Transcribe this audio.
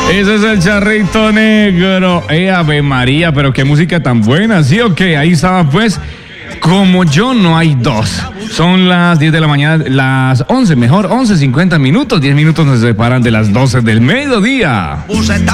Ese es el Charrito Negro. Ave María, pero qué música tan buena. Sí, ok, ahí estaba pues. Como yo no hay dos. Son las 10 de la mañana, las 11, mejor, 11:50 minutos. 10 minutos nos separan de las 12 del mediodía.